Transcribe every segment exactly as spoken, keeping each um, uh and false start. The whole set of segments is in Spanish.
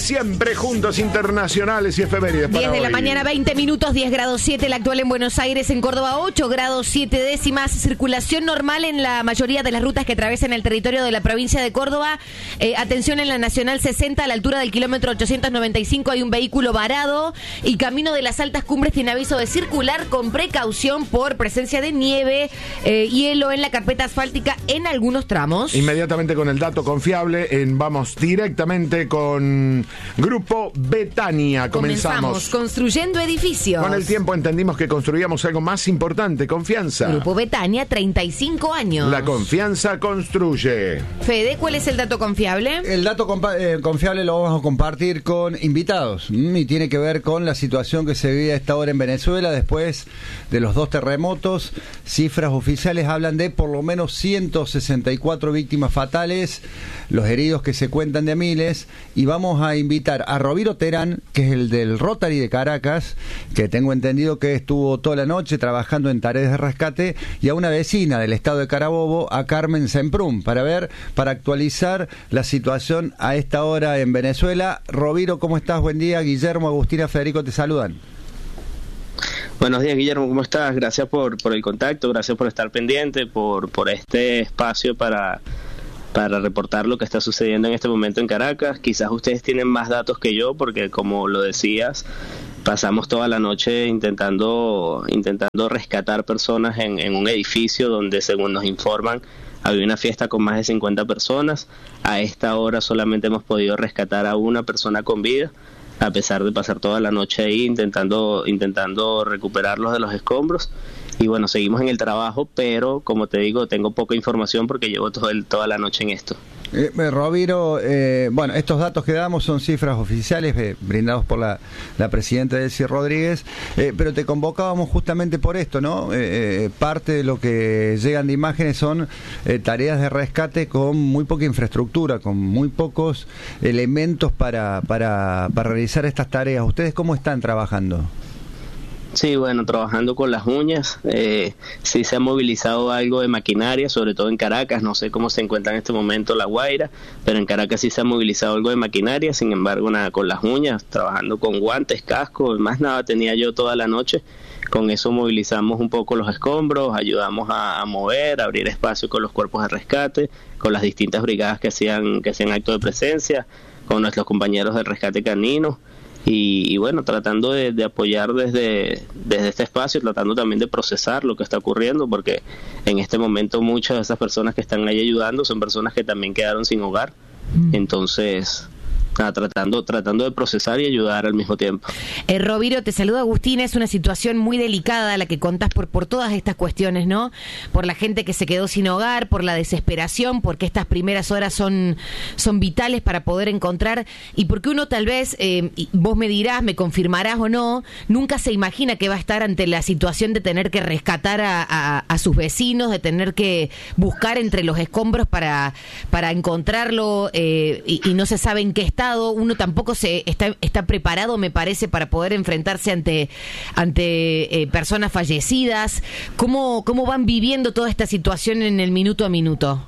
Siempre juntos, internacionales y efemérides. diez de hoy. la mañana, veinte minutos, diez grados siete, la actual en Buenos Aires, en Córdoba ocho grados siete décimas, circulación normal en la mayoría de las rutas que atraviesan el territorio de la provincia de Córdoba. Eh, atención en la Nacional sesenta, a la altura del kilómetro ochocientos noventa y cinco hay un vehículo varado y camino de las altas cumbres tiene aviso de circular con precaución por presencia de nieve, eh, hielo en la carpeta asfáltica en algunos tramos. Inmediatamente con el dato confiable, en, vamos directamente con Grupo Betania. Comenzamos. Comenzamos construyendo edificios. Con el tiempo entendimos que construíamos algo más importante, confianza. Grupo Betania, treinta y cinco años. La confianza construye. Fede, ¿cuál es el dato confiable? El dato compa- eh, confiable lo vamos a compartir con invitados mm, y tiene que ver con la situación que se vive a esta hora en Venezuela después de los dos terremotos. Cifras oficiales hablan de por lo menos ciento sesenta y cuatro víctimas fatales, los heridos que se cuentan de miles, y vamos a invitar a Roviro Terán, que es el del Rotary de Caracas, que tengo entendido que estuvo toda la noche trabajando en tareas de rescate, y a una vecina del estado de Carabobo, a Carmen Semprum, para ver, para actualizar la situación a esta hora en Venezuela. Roviro, ¿cómo estás? Buen día. Guillermo, Agustina, Federico te saludan. Buenos días, Guillermo, ¿cómo estás? Gracias por, por el contacto, gracias por estar pendiente, por, por este espacio para, para reportar lo que está sucediendo en este momento en Caracas. Quizás ustedes tienen más datos que yo, porque como lo decías, pasamos toda la noche intentando, intentando rescatar personas en, en un edificio donde, según nos informan, había una fiesta con más de cincuenta personas. A esta hora solamente hemos podido rescatar a una persona con vida, a pesar de pasar toda la noche ahí intentando intentando recuperarlos de los escombros. Y bueno, seguimos en el trabajo, pero como te digo, tengo poca información porque llevo todo el, toda la noche en esto. Eh, Roviro, eh, bueno, estos datos que damos son cifras oficiales eh, brindados por la, la presidenta Delcy Rodríguez, eh, pero te convocábamos justamente por esto, ¿no? Eh, eh, parte de lo que llegan de imágenes son eh, tareas de rescate con muy poca infraestructura, con muy pocos elementos para, para, para realizar estas tareas. ¿Ustedes cómo están trabajando? Sí, bueno, trabajando con las uñas, eh, sí se ha movilizado algo de maquinaria, sobre todo en Caracas. No sé cómo se encuentra en este momento La Guaira, pero en Caracas sí se ha movilizado algo de maquinaria. Sin embargo, nada, con las uñas, trabajando con guantes, casco, más nada tenía yo toda la noche. Con eso movilizamos un poco los escombros, ayudamos a, a mover, a abrir espacio con los cuerpos de rescate, con las distintas brigadas que hacían, que hacían acto de presencia, con nuestros compañeros del rescate canino. Y, y bueno, tratando de, de apoyar desde, desde este espacio, tratando también de procesar lo que está ocurriendo, porque en este momento muchas de esas personas que están ahí ayudando son personas que también quedaron sin hogar. Entonces, nada, tratando, tratando de procesar y ayudar al mismo tiempo. Eh, Roviro, te saluda Agustina. Es una situación muy delicada la que contás por, por todas estas cuestiones, ¿no? Por la gente que se quedó sin hogar, por la desesperación, porque estas primeras horas son, son vitales para poder encontrar, y porque uno tal vez, eh, vos me dirás, me confirmarás o no, nunca se imagina que va a estar ante la situación de tener que rescatar a, a, a sus vecinos, de tener que buscar entre los escombros para, para encontrarlo, eh, y, y no se sabe en qué está. Uno tampoco se está, está preparado, me parece, para poder enfrentarse ante ante eh, personas fallecidas. ¿Cómo, cómo van viviendo toda esta situación en el minuto a minuto?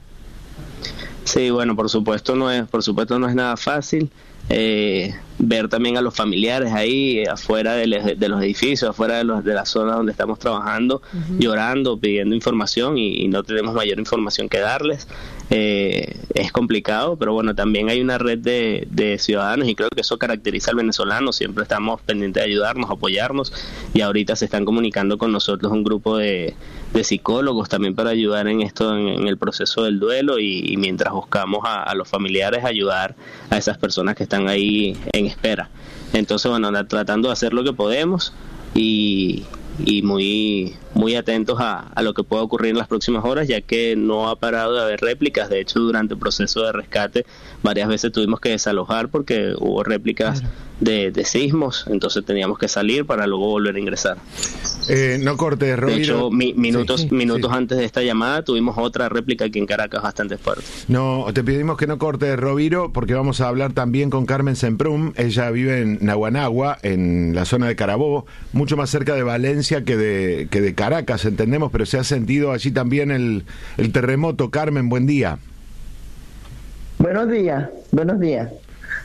Sí, bueno, por supuesto no es, por supuesto no es nada fácil. Eh, ver también a los familiares ahí eh, afuera de, le, de los edificios, afuera de, los, de las zonas donde estamos trabajando, uh-huh. llorando, pidiendo información y, y no tenemos mayor información que darles. Eh, es complicado, pero bueno, también hay una red de, de ciudadanos y creo que eso caracteriza al venezolano. Siempre estamos pendientes de ayudarnos, apoyarnos, y ahorita se están comunicando con nosotros un grupo de, de psicólogos también para ayudar en esto, en, en el proceso del duelo, y, y mientras buscamos a, a los familiares ayudar a esas personas que están ahí en espera. Entonces, bueno, tratando de hacer lo que podemos y, y muy muy atentos a, a lo que pueda ocurrir en las próximas horas, ya que no ha parado de haber réplicas. De hecho, durante el proceso de rescate varias veces tuvimos que desalojar porque hubo réplicas claro. de, de sismos, entonces teníamos que salir para luego volver a ingresar. Eh, no cortes, Roviro. De hecho, mi, minutos sí, minutos sí. antes de esta llamada tuvimos otra réplica aquí en Caracas bastante fuerte. No, te pedimos que no cortes, Roviro, porque vamos a hablar también con Carmen Semprum. Ella vive en Naguanagua, en la zona de Carabobo, mucho más cerca de Valencia que de, que de Caracas, entendemos, pero se ha sentido allí también el, el terremoto. Carmen, buen día. Buenos días, buenos días.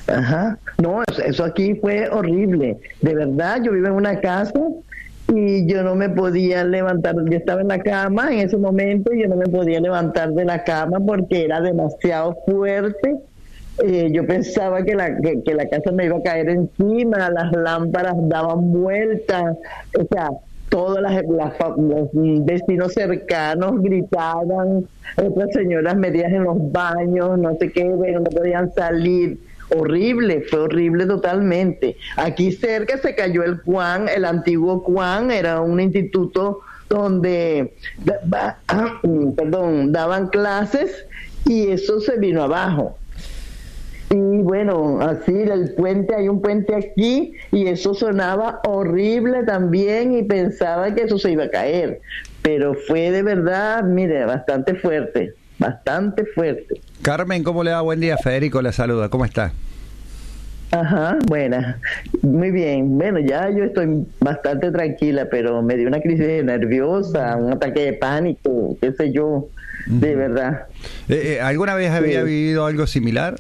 Ajá. No, eso aquí fue horrible. De verdad, yo vivo en una casa y yo no me podía levantar. Yo estaba en la cama en ese momento y yo no me podía levantar de la cama porque era demasiado fuerte. Eh, yo pensaba que la, que, que la casa me iba a caer encima, las lámparas daban vueltas, o sea, todas las, las los vecinos cercanos gritaban, otras señoras medidas en los baños, no sé qué, bueno, no podían salir. Horrible, fue horrible totalmente. Aquí cerca se cayó el Cuan, el antiguo Cuan, era un instituto donde, perdón, daban clases y eso se vino abajo. Y bueno, así el puente, hay un puente aquí y eso sonaba horrible también y pensaba que eso se iba a caer, pero fue de verdad, mire, bastante fuerte, bastante fuerte. Carmen, ¿cómo le va? Buen día, Federico la saluda, ¿cómo está? Ajá, buena, muy bien. Bueno, ya yo estoy bastante tranquila, pero me dio una crisis nerviosa, un ataque de pánico, qué sé yo, de uh-huh. verdad. Eh, eh, ¿Alguna vez había sí. vivido algo similar?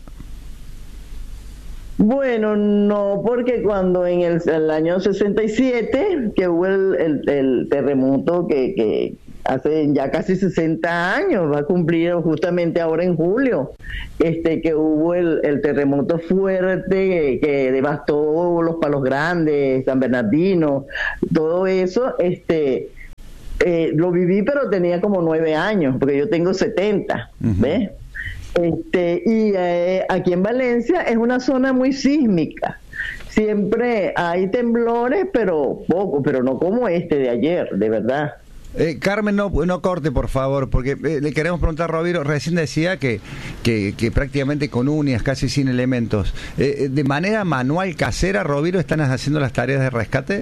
Bueno, no, porque cuando en el, el año sesenta y siete, que hubo el, el, el terremoto que, que hace ya casi sesenta años, va a cumplir justamente ahora en julio, este que hubo el, el terremoto fuerte que, que devastó los Palos Grandes, San Bernardino, todo eso, este eh, lo viví, pero tenía como nueve años, porque yo tengo setenta, uh-huh. ¿ves? Este, y eh, aquí en Valencia es una zona muy sísmica. Siempre hay temblores, pero poco, pero no como este de ayer, de verdad. Eh, Carmen, no, no corte, por favor, porque eh, le queremos preguntar a Roviro. Recién decía que, que, que prácticamente con uñas, casi sin elementos. Eh, ¿De manera manual, casera, Roviro, están haciendo las tareas de rescate?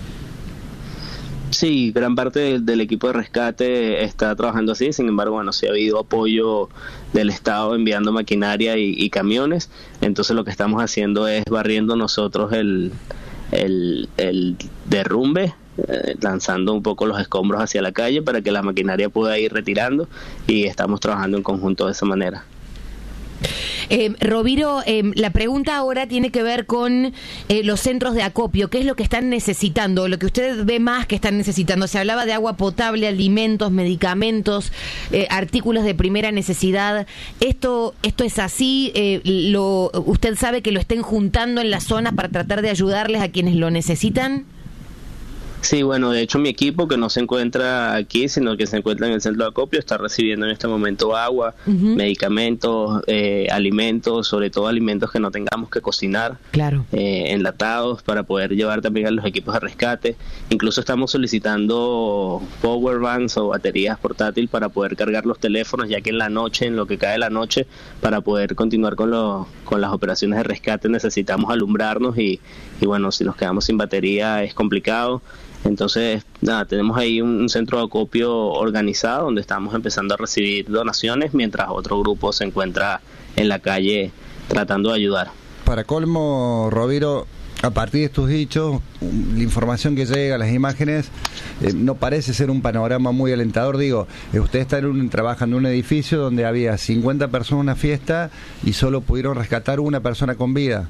Sí, gran parte del, del equipo de rescate está trabajando así, sin embargo, bueno, sí ha habido apoyo del Estado enviando maquinaria y, y camiones, entonces lo que estamos haciendo es barriendo nosotros el, el, el derrumbe, eh, lanzando un poco los escombros hacia la calle para que la maquinaria pueda ir retirando y estamos trabajando en conjunto de esa manera. Eh, Roviro, eh, la pregunta ahora tiene que ver con eh, los centros de acopio. ¿Qué es lo que están necesitando? Lo que usted ve más que están necesitando. Se hablaba de agua potable, alimentos, medicamentos, eh, artículos de primera necesidad. ¿Esto esto es así? Eh, lo, ¿Usted sabe que lo estén juntando en la zona para tratar de ayudarles a quienes lo necesitan? Sí, bueno, de hecho mi equipo, que no se encuentra aquí, sino que se encuentra en el centro de acopio, está recibiendo en este momento agua, uh-huh. medicamentos, eh, alimentos, sobre todo alimentos que no tengamos que cocinar, claro. eh, enlatados, para poder llevar también a los equipos de rescate. Incluso estamos solicitando power banks o baterías portátiles para poder cargar los teléfonos, ya que en la noche, en lo que cae la noche, para poder continuar con, los, con las operaciones de rescate necesitamos alumbrarnos y, y bueno, si nos quedamos sin batería es complicado. Entonces, nada, tenemos ahí un, un centro de acopio organizado donde estamos empezando a recibir donaciones mientras otro grupo se encuentra en la calle tratando de ayudar. Para colmo, Roviro, a partir de estos dichos, la información que llega, las imágenes, eh, no parece ser un panorama muy alentador. Digo, eh, usted está en un, trabajando en un edificio donde había cincuenta personas en una fiesta y solo pudieron rescatar una persona con vida.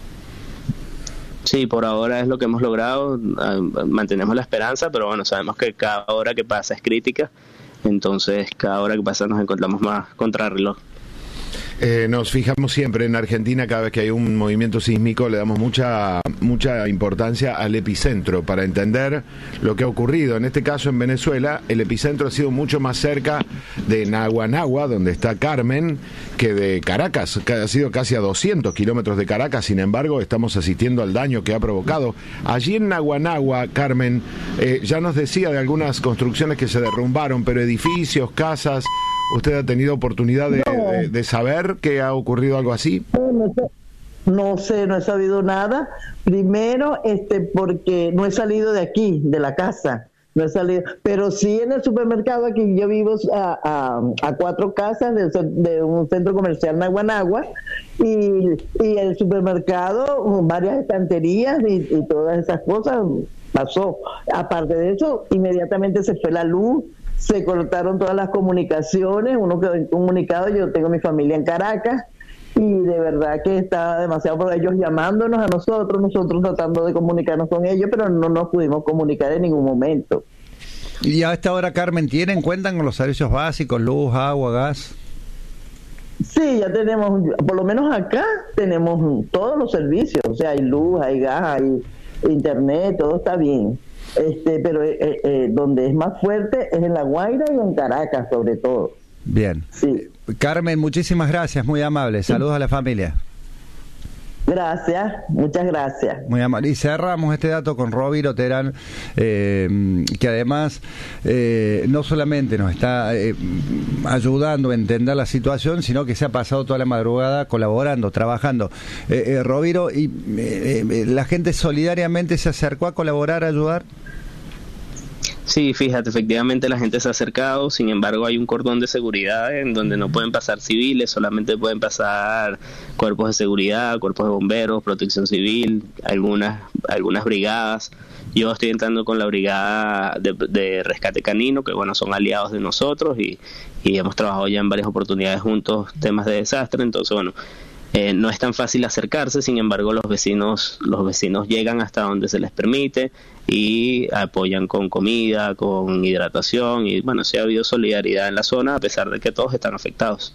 Sí, por ahora es lo que hemos logrado, mantenemos la esperanza, pero bueno, sabemos que cada hora que pasa es crítica, entonces cada hora que pasa nos encontramos más contrarreloj. Eh, nos fijamos siempre en Argentina, cada vez que hay un movimiento sísmico le damos mucha mucha importancia al epicentro para entender lo que ha ocurrido. En este caso en Venezuela, el epicentro ha sido mucho más cerca de Naguanagua, donde está Carmen, que de Caracas, que ha sido casi a doscientos kilómetros de Caracas. Sin embargo, estamos asistiendo al daño que ha provocado. Allí en Naguanagua, Carmen, eh, ya nos decía de algunas construcciones que se derrumbaron, pero edificios, casas... ¿Usted ha tenido oportunidad de, no. de, de saber que ha ocurrido algo así? No, no sé, no sé, no he sabido nada. Primero, este, porque no he salido de aquí, de la casa. No he salido, pero sí en el supermercado, aquí yo vivo a, a, a cuatro casas de, de un centro comercial Naguanagua, y, y el supermercado, varias estanterías y, y todas esas cosas pasó. Aparte de eso, inmediatamente se fue la luz, se cortaron todas las comunicaciones, uno quedó incomunicado. Yo tengo mi familia en Caracas y de verdad que está demasiado, por ellos llamándonos a nosotros, nosotros tratando de comunicarnos con ellos, pero no nos pudimos comunicar en ningún momento. Y a esta hora, Carmen, ¿tienen, cuentan con los servicios básicos, luz, agua, gas? Sí, ya tenemos, por lo menos acá tenemos todos los servicios, o sea, hay luz, hay gas, hay internet, todo está bien. Este, pero eh, eh, donde es más fuerte es en La Guaira y en Caracas, sobre todo. Bien. Sí. Carmen, muchísimas gracias, muy amable. Saludos a la familia. Gracias, muchas gracias. Muy amable. Y cerramos este dato con Roviro Terán, eh, que además eh, no solamente nos está eh, ayudando a entender la situación, sino que se ha pasado toda la madrugada colaborando, trabajando. Eh, eh, Roviro, ¿y eh, eh, la gente solidariamente se acercó a colaborar, a ayudar? Sí, fíjate, efectivamente la gente se ha acercado, sin embargo hay un cordón de seguridad en donde no pueden pasar civiles, solamente pueden pasar cuerpos de seguridad, cuerpos de bomberos, protección civil, algunas algunas brigadas. Yo estoy entrando con la brigada de, de rescate canino, que bueno, son aliados de nosotros y, y hemos trabajado ya en varias oportunidades juntos temas de desastre, entonces bueno, Eh, no es tan fácil acercarse, sin embargo los vecinos los vecinos llegan hasta donde se les permite y apoyan con comida, con hidratación y bueno, sí ha habido solidaridad en la zona a pesar de que todos están afectados.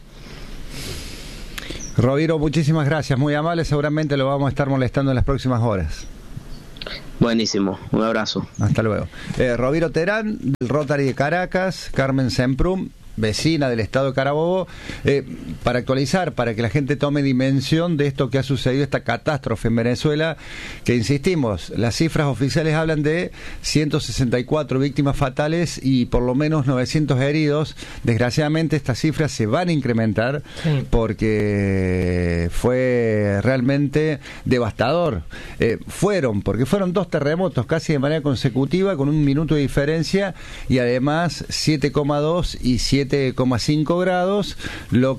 Roviro, muchísimas gracias, muy amable, seguramente lo vamos a estar molestando en las próximas horas. Buenísimo, un abrazo. Hasta luego. Eh, Roviro Terán, del Rotary de Caracas, Carmen Semprum, vecina del estado de Carabobo, eh, para actualizar, para que la gente tome dimensión de esto que ha sucedido, esta catástrofe en Venezuela, que insistimos, las cifras oficiales hablan de ciento sesenta y cuatro víctimas fatales y por lo menos novecientos heridos. Desgraciadamente estas cifras se van a incrementar, sí, porque fue realmente devastador. Eh, fueron, porque fueron dos terremotos casi de manera consecutiva, con un minuto de diferencia, y además siete coma dos y siete coma cinco grados, lo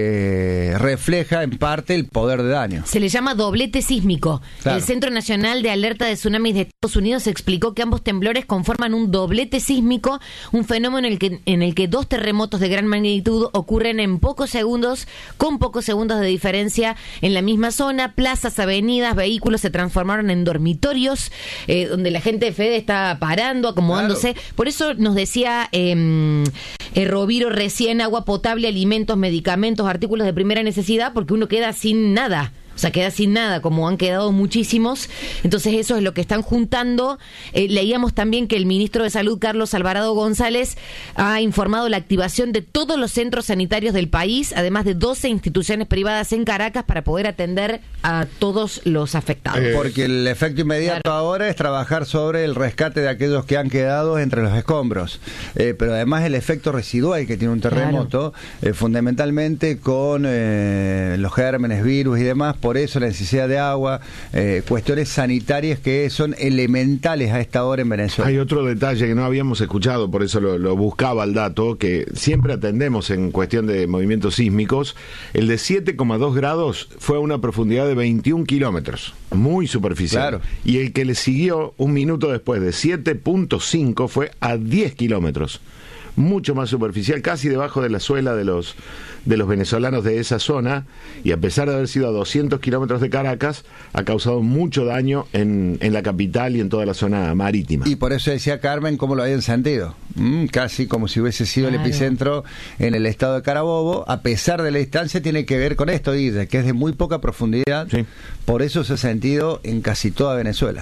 que refleja en parte el poder de daño. Se le llama doblete sísmico. Claro. El Centro Nacional de Alerta de Tsunamis de Estados Unidos explicó que ambos temblores conforman un doblete sísmico, un fenómeno en el que en el que dos terremotos de gran magnitud ocurren en pocos segundos, con pocos segundos de diferencia en la misma zona. Plazas, avenidas, vehículos se transformaron en dormitorios, eh, donde la gente de Fede está parando, acomodándose. Claro. Por eso nos decía eh, eh, Roviro recién, agua potable, alimentos, medicamentos, artículos de primera necesidad, porque uno queda sin nada. O sea, queda sin nada, como han quedado muchísimos. Entonces eso es lo que están juntando. Eh, leíamos también que el ministro de Salud, Carlos Alvarado González, ha informado la activación de todos los centros sanitarios del país, además de doce instituciones privadas en Caracas, para poder atender a todos los afectados. Eh, Porque el efecto inmediato, claro, ahora es trabajar sobre el rescate de aquellos que han quedado entre los escombros. Eh, pero además el efecto residual que tiene un terremoto, claro, eh, fundamentalmente con eh, los gérmenes, virus y demás. Por eso la necesidad de agua, eh, cuestiones sanitarias que son elementales a esta hora en Venezuela. Hay otro detalle que no habíamos escuchado, por eso lo, lo buscaba el dato, que siempre atendemos en cuestión de movimientos sísmicos. El de siete coma dos grados fue a una profundidad de veintiún kilómetros, muy superficial. Claro. Y el que le siguió un minuto después, de siete punto cinco, fue a diez kilómetros. Mucho más superficial, casi debajo de la suela de los de los venezolanos de esa zona, y a pesar de haber sido a doscientos kilómetros de Caracas, ha causado mucho daño en, en la capital y en toda la zona marítima. Y por eso decía Carmen cómo lo habían sentido, mm, casi como si hubiese sido, claro, el epicentro en el estado de Carabobo. A pesar de la distancia, tiene que ver con esto, Guille, que es de muy poca profundidad, sí, por eso se ha sentido en casi toda Venezuela.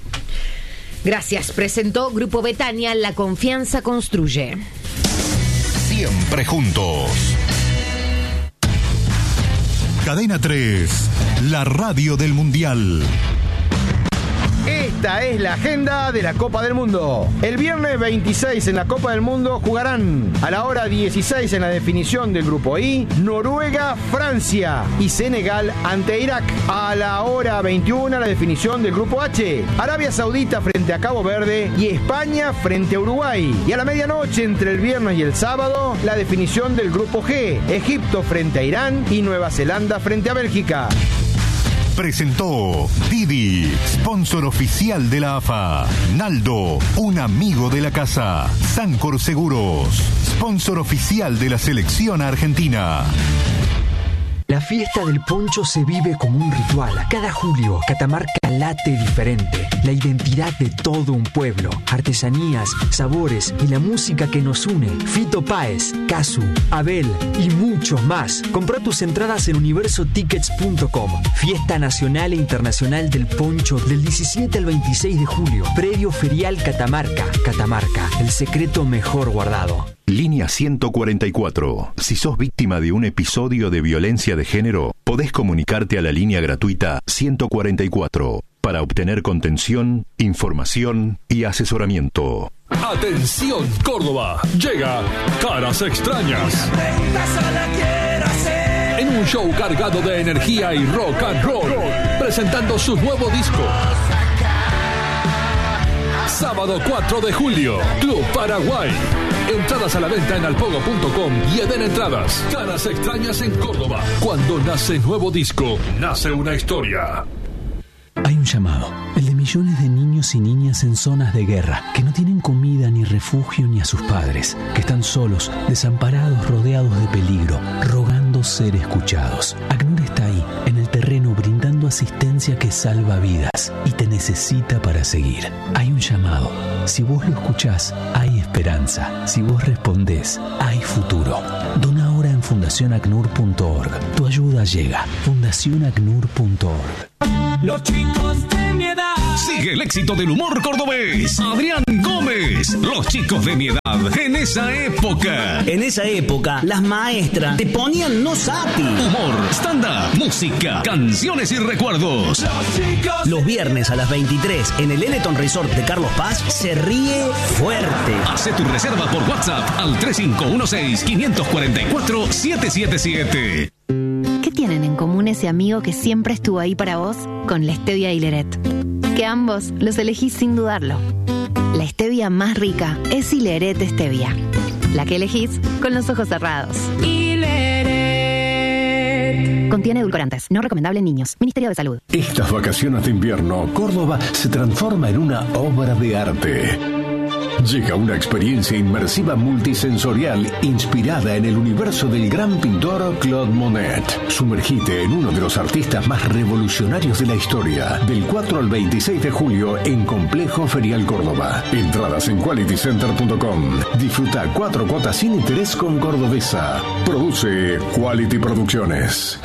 Gracias. Presentó Grupo Betania, la confianza construye. Siempre juntos. Cadena tres, la radio del Mundial. Esta es la agenda de la Copa del Mundo. El viernes veintiséis en la Copa del Mundo jugarán a la hora dieciséis en la definición del Grupo I, Noruega, Francia y Senegal ante Irak. A la hora veintiuna la definición del Grupo H, Arabia Saudita frente a Cabo Verde y España frente a Uruguay. Y a la medianoche entre el viernes y el sábado la definición del Grupo G, Egipto frente a Irán y Nueva Zelanda frente a Bélgica. Presentó Didi, sponsor oficial de la A F A. Naldo, un amigo de la casa. Sancor Seguros, sponsor oficial de la selección argentina. La fiesta del poncho se vive como un ritual. Cada julio, Catamarca late diferente. La identidad de todo un pueblo. Artesanías, sabores y la música que nos une. Fito Páez, Casu, Abel y muchos más. Compra tus entradas en universo tickets punto com. Fiesta nacional e internacional del poncho del diecisiete al veintiséis de julio. Predio Ferial Catamarca. Catamarca, el secreto mejor guardado. Línea ciento cuarenta y cuatro. Si sos víctima de un episodio de violencia de género, podés comunicarte a la línea gratuita ciento cuarenta y cuatro para obtener contención, información y asesoramiento. Atención Córdoba, llega Caras Extrañas. En un show cargado de energía y rock and roll, presentando su nuevo disco. Sábado cuatro de julio, Club Paraguay. Entradas a la venta en alpogo punto com y Eden Entradas. Caras Extrañas en Córdoba. Cuando nace nuevo disco, nace una historia. Hay un llamado, el de millones de niños y niñas en zonas de guerra, que no tienen comida ni refugio ni a sus padres, que están solos, desamparados, rodeados de peligro, rogando ser escuchados. ACNUR está ahí, en el terreno, brindando asistencia que salva vidas y te necesita para seguir. Hay un llamado. Si vos lo escuchás, hay esperanza. Si vos respondés, hay futuro. Dona ahora en fundación acnur punto org. Tu ayuda llega. fundación acnur punto org. Los chicos de mi edad. Sigue el éxito del humor cordobés. Adrián Gómez. Los chicos de mi edad. En esa época. En esa época, las maestras te ponían no sapi. Humor, stand-up, música, canciones y recuerdos. Los, chicos Los viernes a las veintitrés en el Eleton Resort de Carlos Paz se ríe fuerte. Hace tu reserva por WhatsApp al tres cinco uno seis, cinco cuatro cuatro, siete siete siete. ¿Qué tienen en común ese amigo que siempre estuvo ahí para vos con la stevia Hileret? Que ambos los elegís sin dudarlo. La stevia más rica es Hileret Stevia, la que elegís con los ojos cerrados. Hileret. Contiene edulcorantes, no recomendable en niños. Ministerio de Salud. Estas vacaciones de invierno, Córdoba se transforma en una obra de arte. Llega una experiencia inmersiva multisensorial inspirada en el universo del gran pintor Claude Monet. Sumergite en uno de los artistas más revolucionarios de la historia. Del cuatro al veintiséis de julio en Complejo Ferial Córdoba. Entradas en quality center punto com. Disfruta cuatro cuotas sin interés con Cordobesa. Produce Quality Producciones.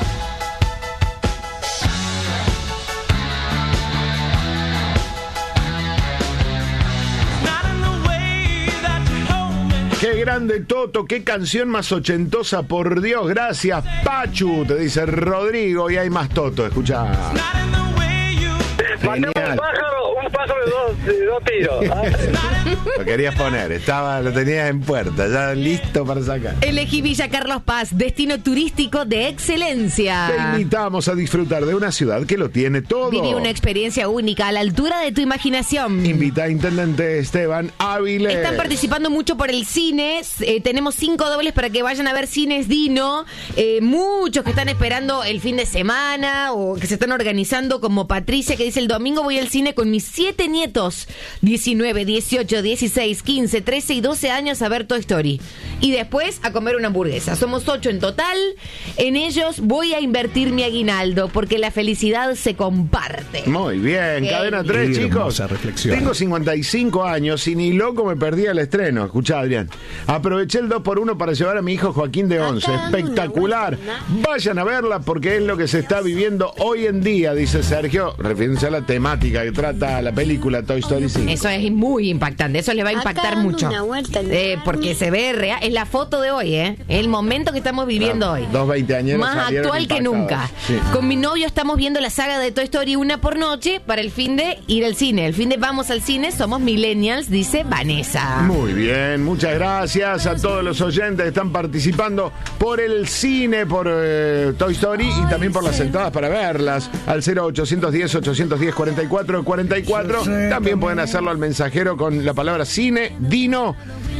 Qué grande Toto, qué canción más ochentosa, por Dios, gracias Pachu, te dice Rodrigo, y hay más Toto, escucha. Matamos un pájaro, un pájaro de dos, de dos tiros. Lo querías poner, estaba, lo tenías en puerta, ya listo para sacar. Elegí Villa Carlos Paz, destino turístico de excelencia. Te invitamos a disfrutar de una ciudad que lo tiene todo. Viví una experiencia única a la altura de tu imaginación. Invita a Intendente Esteban Ávila. Están participando mucho por el cine. Eh, tenemos cinco dobles para que vayan a ver Cines Dino. Eh, muchos que están esperando el fin de semana o que se están organizando, como Patricia, que dice: el domingo voy al cine con mis siete nietos, diecinueve, dieciocho, dieciséis, quince, trece y doce años, a ver Toy Story. Y después a comer una hamburguesa. Somos ocho en total. En ellos voy a invertir mi aguinaldo porque la felicidad se comparte. Muy bien. bien. Cadena tres, chicos. Tengo cincuenta y cinco años y ni loco me perdí el estreno. Escuchá, Adrián. Aproveché el dos por uno para llevar a mi hijo Joaquín de once. Espectacular. Vayan a verla porque es lo que se está viviendo hoy en día, dice Sergio, refiriéndose a la temática que trata la película Toy Story cinco. Eso es muy impactante, eso le va a impactar mucho. Eh, porque se ve real, es la foto de hoy, ¿eh? El momento que estamos viviendo no, hoy. Dos veinteañeros más actual que nunca. Sí. Con mi novio estamos viendo la saga de Toy Story una por noche para el fin de ir al cine. El fin de vamos al cine, somos millennials, dice Vanessa. Muy bien, muchas gracias a todos los oyentes que están participando por el cine, por eh, Toy Story y también por las entradas para verlas al cero ochocientos diez, ochocientos diez, cuarenta y cuatro cuarenta y cuatro. cuatro. También pueden hacerlo al mensajero con la palabra cine, Dino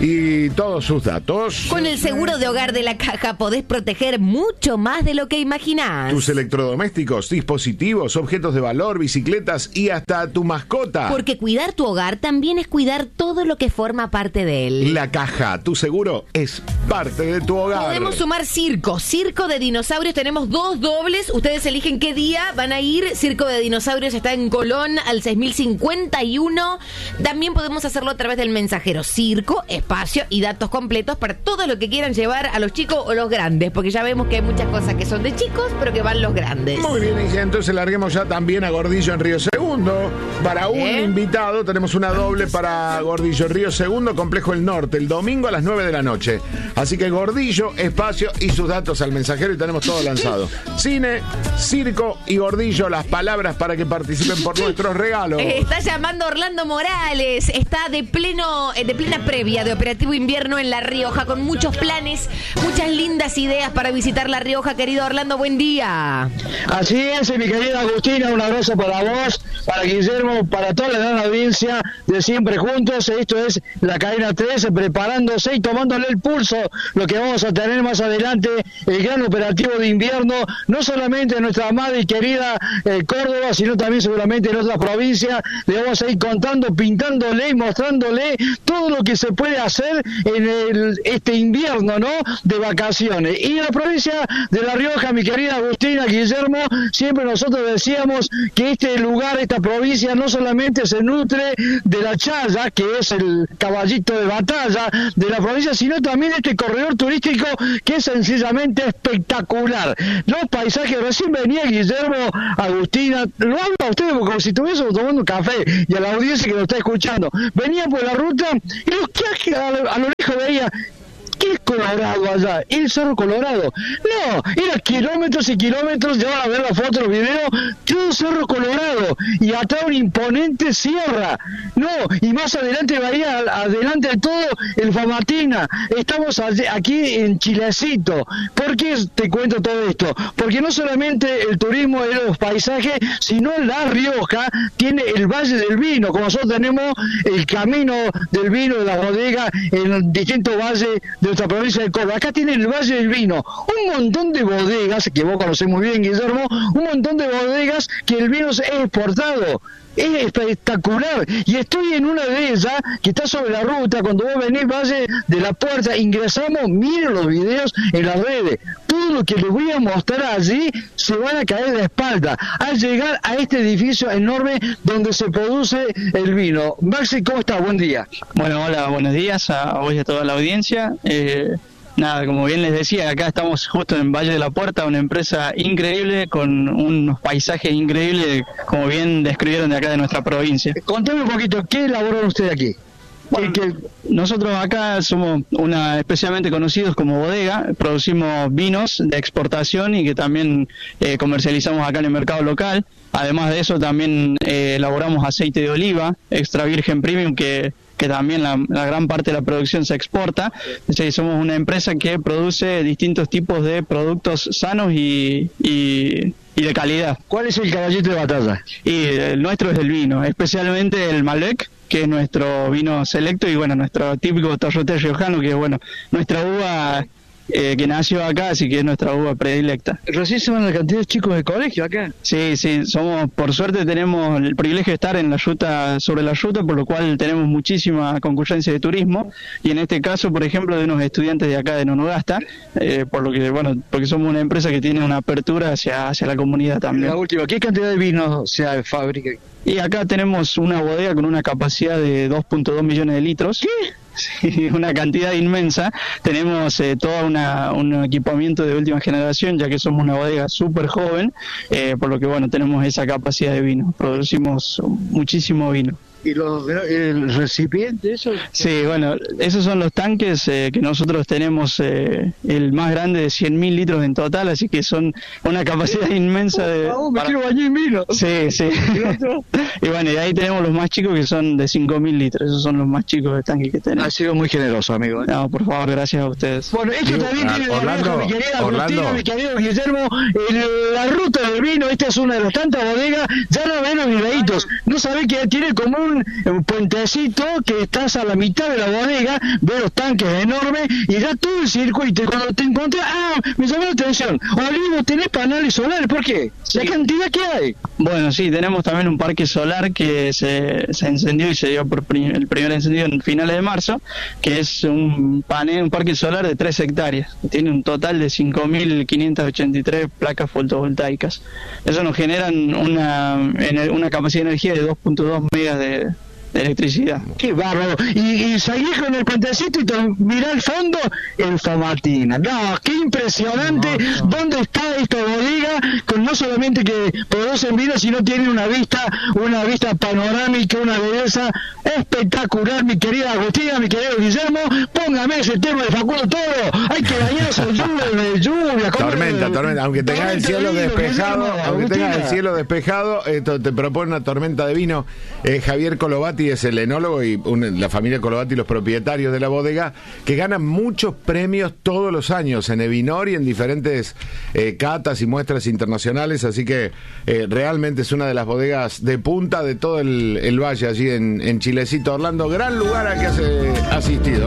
y todos sus datos. Con el seguro de hogar de La Caja podés proteger mucho más de lo que imaginás. Tus electrodomésticos, dispositivos, objetos de valor, bicicletas y hasta tu mascota. Porque cuidar tu hogar también es cuidar todo lo que forma parte de él. La Caja, tu seguro es parte de tu hogar. Podemos sumar circo, circo de dinosaurios. Tenemos dos dobles. Ustedes eligen qué día van a ir. Circo de dinosaurios está en Colón al seis mil cincuenta y uno. También podemos hacerlo a través del mensajero. Circo, espacio y datos completos para todo lo que quieran llevar a los chicos o los grandes, porque ya vemos que hay muchas cosas que son de chicos, pero que van los grandes. Muy bien, y entonces larguemos ya también a Gordillo en Río Segundo. Para un ¿Eh? invitado tenemos una doble para Gordillo Río Segundo, Complejo El Norte, el domingo a las nueve de la noche. Así que Gordillo, espacio y sus datos al mensajero y tenemos todo lanzado. Cine, circo y Gordillo, las palabras para que participen por nuestros regalos. Eh, está llamando Orlando Morales, está de pleno, de plena previa de Operativo Invierno en La Rioja, con muchos planes, muchas lindas ideas para visitar La Rioja. Querido Orlando, buen día. Así es, mi querida Agustina, un abrazo para vos, para Guillermo, para toda la gran audiencia de Siempre Juntos. Esto es la cadena trece, preparándose y tomándole el pulso, lo que vamos a tener más adelante, el gran operativo de invierno, no solamente en nuestra amada y querida eh, Córdoba, sino también seguramente en otras provincias. Le vamos a ir contando, pintándole y mostrándole todo lo que se puede hacer en el, este invierno, ¿no?, de vacaciones. Y en la provincia de La Rioja, mi querida Agustina, Guillermo, siempre nosotros decíamos que este lugar, esta provincia, no solamente se nutre de la chaya, que es el caballito de batalla de la provincia, sino también de este corredor turístico que es sencillamente espectacular. Los paisajes, recién venía Guillermo, Agustina, lo hablo a ustedes como si estuviésemos tomando un café, y a la audiencia que lo está escuchando, venía por la ruta y los que a, a lo lejos veía, ¿qué es Colorado allá? ¿El Cerro Colorado? No, era kilómetros y kilómetros, ya van a ver la foto, los videos, todo Cerro Colorado, y atrás una imponente sierra, no, y más adelante veía, adelante de todo, el Famatina. Estamos aquí en Chilecito. ¿Por qué te cuento todo esto? Porque no solamente el turismo de los paisajes, sino La Rioja tiene el Valle del Vino, como nosotros tenemos el camino del vino de la bodega en distintos valles de nuestra provincia de Córdoba. Acá tiene el Valle del Vino, un montón de bodegas, que vos conocés muy bien, Guillermo, un montón de bodegas que el vino es exportado. Es espectacular, y estoy en una de ellas que está sobre la ruta. Cuando vos venís Valle de la Puerta, ingresamos, miren los videos en las redes, todo lo que les voy a mostrar allí se van a caer de espalda al llegar a este edificio enorme donde se produce el vino. Maxi, ¿cómo estás? Buen día. Bueno, hola, buenos días a vos y a toda la audiencia. eh... Nada, como bien les decía, acá estamos justo en Valle de la Puerta, una empresa increíble con unos paisajes increíbles, como bien describieron de acá de nuestra provincia. Contame un poquito, ¿qué elaboran ustedes aquí? Bueno, que nosotros acá somos una especialmente conocidos como bodega, producimos vinos de exportación y que también eh, comercializamos acá en el mercado local. Además de eso también eh, elaboramos aceite de oliva extra virgen premium, que que también la, la gran parte de la producción se exporta. Entonces, somos una empresa que produce distintos tipos de productos sanos y, y, y de calidad. ¿Cuál es el caballito de batalla? Y el nuestro es el vino, especialmente el Malbec, que es nuestro vino selecto, y bueno, nuestro típico torrote riojano, que es bueno, nuestra uva eh, que nació acá, así que es nuestra uva predilecta. ¿Recién se van la cantidad de chicos de colegio acá? Sí, sí, somos, por suerte tenemos el privilegio de estar en la ruta, sobre la ruta, por lo cual tenemos muchísima concurrencia de turismo, y en este caso, por ejemplo, de unos estudiantes de acá de Nonogasta, eh, por lo que, bueno, porque somos una empresa que tiene una apertura hacia, hacia la comunidad también. La última, ¿qué cantidad de vino se fabrica? Y acá tenemos una bodega con una capacidad de dos punto dos millones de litros. ¿Qué? Sí, una cantidad inmensa. Tenemos eh, todo una, un equipamiento de última generación, ya que somos una bodega súper joven, eh, por lo que bueno, tenemos esa capacidad de vino. Producimos muchísimo vino. ¿Y los, el recipiente, eso? Sí, bueno, esos son los tanques eh, que nosotros tenemos, eh, el más grande de cien mil litros en total, así que son una capacidad inmensa de... Oh, me para... quiero bañar en vino. Sí, sí. Y bueno, y ahí tenemos los más chicos que son de cinco mil litros, esos son los más chicos de tanque que tenemos. Ha sido muy generoso, amigo. ¿eh? No, por favor, gracias a ustedes. Bueno, esto Digo, también ah, tiene Orlando, mi querida Orlando. Agustina, mi querido Guillermo, el- la ruta del vino. Esta es una de las tantas bodegas, ya no ven los videitos, no sabés que tiene como un, un puentecito que estás a la mitad de la bodega, ves los tanques enormes y ya todo el circuito. Y cuando te encontré, ah, me llamó la atención, Olivo, tenés paneles solares, ¿por qué? La cantidad que hay. Bueno, sí, tenemos también un parque solar que se, se encendió y se dio por prim- el primer encendido en finales de marzo, que es un panel, un parque solar de tres hectáreas. Tiene un total de cinco mil quinientas ochenta y tres placas fotovoltaicas. Eso nos genera una, ener- una capacidad de energía de dos punto dos megas de, de electricidad. Qué bárbaro. Y, y seguís con el puentecito y te mirá al fondo el Famatina. No, qué impresionante. No, no. ¿Dónde está esta bodega? Con no solamente que producen vino, sino tienen una vista, una vista panorámica, una belleza espectacular, mi querida Agustina, mi querido Guillermo. Póngame ese tema de Facundo Toro. Hay que bañarse en lluvia, de lluvia. Tormenta, el, tormenta. Aunque tengas el cielo de vino, despejado, Guillermo, aunque Agustina. tengas el cielo despejado, esto te propone una tormenta de vino. Eh, Javier Colovati es el enólogo y un, la familia Colovati, los propietarios de la bodega, que ganan muchos premios todos los años en Evinor y en diferentes eh, catas y muestras internacionales, así que eh, realmente es una de las bodegas de punta de todo el, el valle allí en, en Chilecito. Orlando, gran lugar al que has eh, asistido.